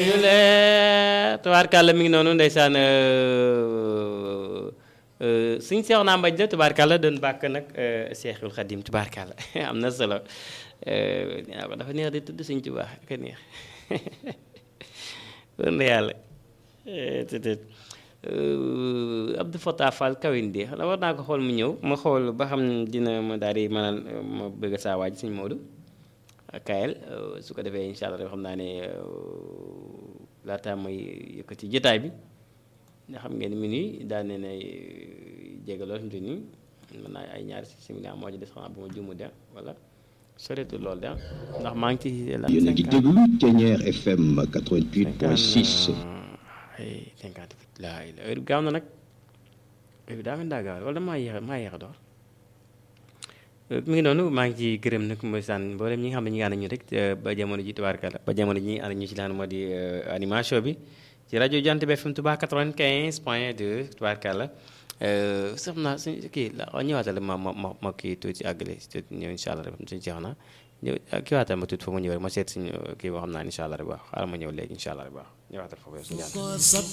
yu leer tubaarkàlla mi ngi noonu ndeysaan suñ seex naa mbaj la tubaarkàlla doon bàkk nag Seexul Xadim tubaarkàlla am na solo ñaa ko dafa neex di tudd suñ Tuubaa ka neex wër na yàlla tëtët Abdou Fatah Fall Kawindi xanaa war naa ko xool mu ñëw ma xool ba xam dina ma daal di mënal ma bëgg saa waaj suñ Moodu Kayel su ko defee incha allah xam naa ne laata may yëkkati jotaay bi nga xam ngeen minuit daan ne nay jégaloo fi mu toll nii mën naa ay ñaari simili moo ci des xanaa bu ma jumu de wala soreetul loolu de ndax maa ngi ci la. yéen a ngi déglu Thiéniere FM 88.6. ay 58 laa heure bi gaaw na nag heure bi daa mel daa gaaw wala maa yéex a door mi ngi noonu maa ngi ci gërëm nag mooy sànn mboolem ñi nga xam ne ñu ngi ànd ñu rek ba jamono ji tubaarkalla ba jamono ji ñu ànd ñu ci laan moo di animation bi ci rajo Jant bi FM Touba 95.2 tubaarkalla sax naa suñ kii la ñëwaatal ma kii tuuti àggale ñëw incha allah rek suñu jeex na ñëw kii waatal ma tuuti foofu ma ñëw rek ma seet suñu kii boo xam naa incha allah rek baax xaaral ma ñëw léegi incha allah rek baax ñëwaatal foofu yow suñu